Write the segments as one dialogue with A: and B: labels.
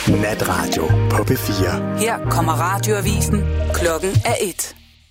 A: Natradio på P4.
B: Her kommer radioavisen. Klokken er 1.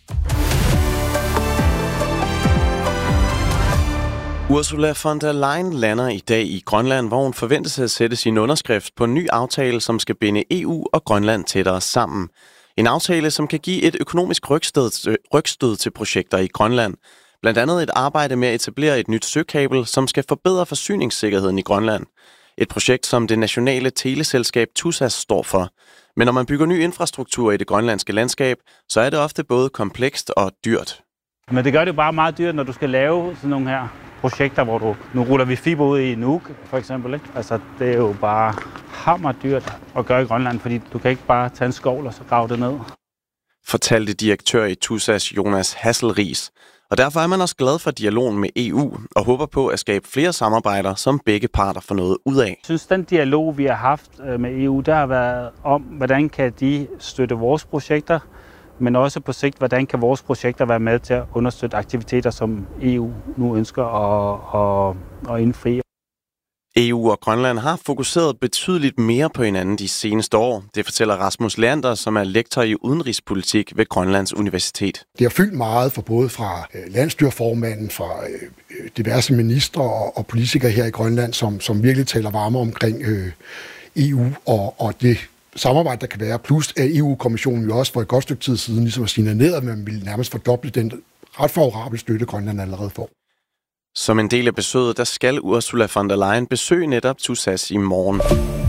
C: Ursula von der Leyen lander i dag i Grønland, hvor hun forventes at sætte sin underskrift på en ny aftale, som skal binde EU og Grønland tættere sammen. En aftale, som kan give et økonomisk rygstød til projekter i Grønland. Blandt andet et arbejde med at etablere et nyt søkabel, som skal forbedre forsyningssikkerheden i Grønland. Et projekt, som det nationale teleselskab TUSAS står for. Men når man bygger ny infrastruktur i det grønlandske landskab, så er det ofte både komplekst og dyrt.
D: Men det gør det jo bare meget dyrt, når du skal lave sådan nogle her projekter, hvor nu ruller vi fiber ud i Nuuk, for eksempel. Ikke? Altså, det er jo bare hammerdyrt at gøre i Grønland, fordi du kan ikke bare tage en skovl og så grave det ned. Fortalte direktør i TUSAS Jonas Hasselriis. Og derfor er man også glad for dialogen med EU og håber på at skabe flere samarbejder, som begge parter får noget ud af. Jeg synes, den dialog, vi har haft med EU, der har været om, hvordan kan de støtte vores projekter, men også på sigt, hvordan kan vores projekter være med til at understøtte aktiviteter, som EU nu ønsker at indfri. EU og Grønland har fokuseret betydeligt mere på hinanden de seneste år. Det fortæller Rasmus Leander, som er lektor i udenrigspolitik ved Grønlands Universitet.
E: Det har fyldt meget for både fra landsstyreformanden, fra diverse ministre og politikere her i Grønland, som virkelig taler varme omkring EU og det samarbejde, der kan være. Plus at EU-kommissionen jo også for et godt stykke tid siden ligesom at signalere, at man ville nærmest fordoble den ret favorable støtte, Grønland allerede får. Som en del af besøget, der skal Ursula von der Leyen besøge netop TUSAS i morgen.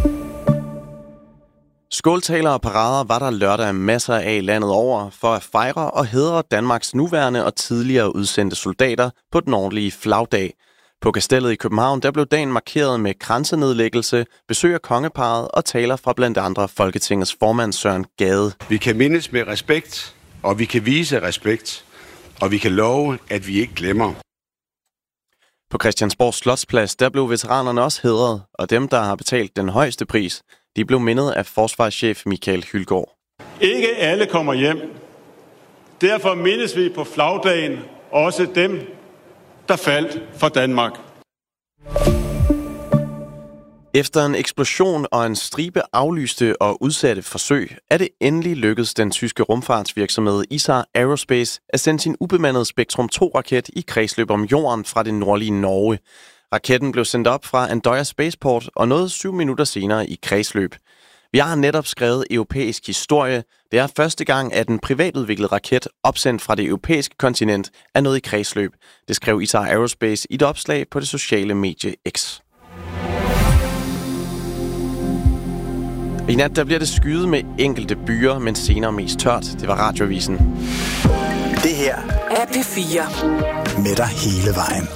E: Skåltaler og parader var der lørdag masser af landet over for at fejre og hædre Danmarks nuværende og tidligere udsendte soldater på den ordentlige flagdag. På Kastellet i København, der blev dagen markeret med kransenedlæggelse, besøg af kongeparret og taler fra blandt andre Folketingets formand Søren Gade.
F: Vi kan mindes med respekt, og vi kan vise respekt, og vi kan love, at vi ikke glemmer.
C: På Christiansborg Slotsplads, der blev veteranerne også hædret, og dem, der har betalt den højeste pris, de blev mindet af forsvarschef Michael Hylgaard.
G: Ikke alle kommer hjem. Derfor mindes vi på flagdagen også dem, der faldt for Danmark.
C: Efter en eksplosion og en stribe aflyste og udsatte forsøg, er det endelig lykkedes den tyske rumfartsvirksomhed ISAR Aerospace at sende sin ubemandede Spektrum 2-raket i kredsløb om jorden fra det nordlige Norge. Raketten blev sendt op fra Andøya Spaceport og nåede 7 minutter senere i kredsløb. Vi har netop skrevet europæisk historie. Det er første gang, at en privatudviklet raket opsendt fra det europæiske kontinent er nået i kredsløb. Det skrev ISAR Aerospace i et opslag på det sociale medie X. I nat der bliver det skyet med enkelte byer, men senere mest tørt. Det var radioavisen.
A: Det her
B: er P4.
A: Med dig hele vejen.